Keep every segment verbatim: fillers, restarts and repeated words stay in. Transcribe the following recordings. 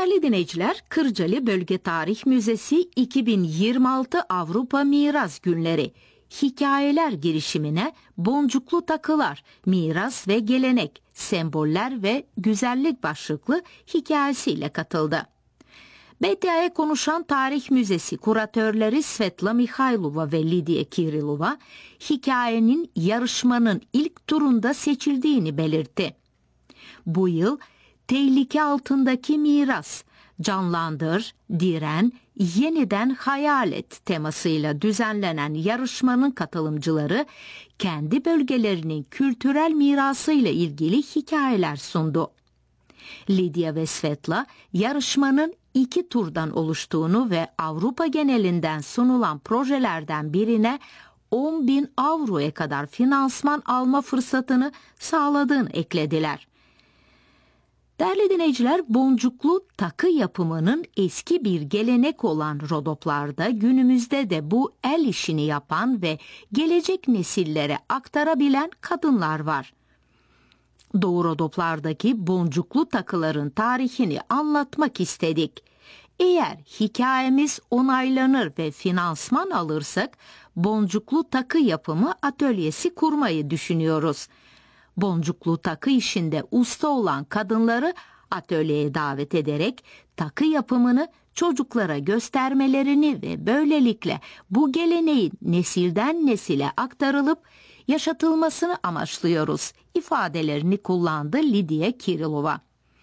Değerli dinleyiciler, Kırcalı Bölge Tarih Müzesi iki bin yirmi altı Avrupa Miras Günleri hikayeler girişimine boncuklu takılar, miras ve gelenek, semboller ve güzellik başlıklı hikayesiyle katıldı. B T A'ya konuşan Tarih Müzesi kuratörleri Svetla Mikhaylova ve Lidia Kirilova, hikayenin yarışmanın ilk turunda seçildiğini belirtti. Bu yıl tehlike altındaki miras, canlandır, diren, yeniden hayal et temasıyla düzenlenen yarışmanın katılımcıları kendi bölgelerinin kültürel mirasıyla ilgili hikayeler sundu. Lidia ve Svetla yarışmanın iki turdan oluştuğunu ve Avrupa genelinden sunulan projelerden birine on bin avroya kadar finansman alma fırsatını sağladığını eklediler. Değerli dinleyiciler, boncuklu takı yapımının eski bir gelenek olan Rodoplar'da günümüzde de bu el işini yapan ve gelecek nesillere aktarabilen kadınlar var. Doğu Rodoplar'daki boncuklu takıların tarihini anlatmak istedik. Eğer hikayemiz onaylanır ve finansman alırsak boncuklu takı yapımı atölyesi kurmayı düşünüyoruz. Boncuklu takı işinde usta olan kadınları atölyeye davet ederek takı yapımını çocuklara göstermelerini ve böylelikle bu geleneğin nesilden nesile aktarılıp yaşatılmasını amaçlıyoruz ifadelerini kullandı Lidia Kirilova.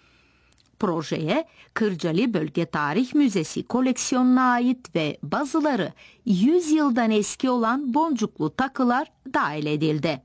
Projeye Kırcalı Bölge Tarih Müzesi koleksiyonuna ait ve bazıları yüz yıldan eski olan boncuklu takılar dahil edildi.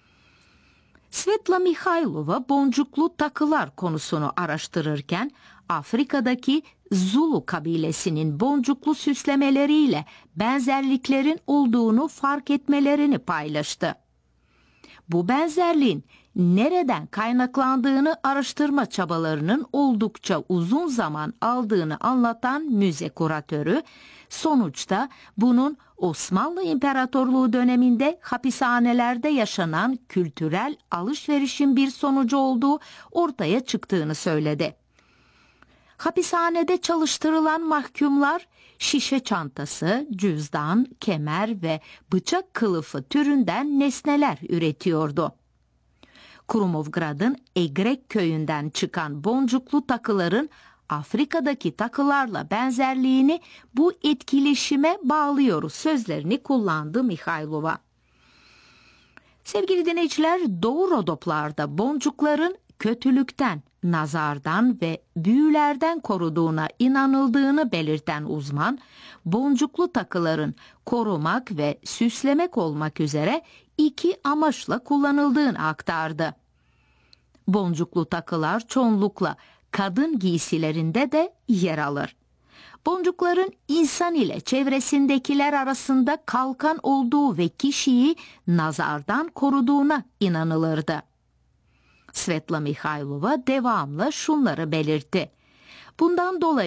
Svetla Mikhaylova boncuklu takılar konusunu araştırırken Afrika'daki Zulu kabilesinin boncuklu süslemeleriyle benzerliklerin olduğunu fark etmelerini paylaştı. Bu benzerliğin nereden kaynaklandığını araştırma çabalarının oldukça uzun zaman aldığını anlatan müze kuratörü, sonuçta bunun Osmanlı İmparatorluğu döneminde hapishanelerde yaşanan kültürel alışverişin bir sonucu olduğu ortaya çıktığını söyledi. Hapishanede çalıştırılan mahkumlar şişe çantası, cüzdan, kemer ve bıçak kılıfı türünden nesneler üretiyordu. Krumovgrad'ın Egrek köyünden çıkan boncuklu takıların Afrika'daki takılarla benzerliğini bu etkileşime bağlıyoruz sözlerini kullandı Mikhaylova. Sevgili dinleyiciler, Doğu Rodoplar'da boncukların kötülükten, nazardan ve büyülerden koruduğuna inanıldığını belirten uzman, boncuklu takıların korumak ve süslemek olmak üzere iki amaçla kullanıldığını aktardı. Boncuklu takılar çoğunlukla kadın giysilerinde de yer alır. Boncukların insan ile çevresindekiler arasında kalkan olduğu ve kişiyi nazardan koruduğuna inanılırdı. Svetla Mikhaylova devamlı şunları belirtti. Bundan dolayı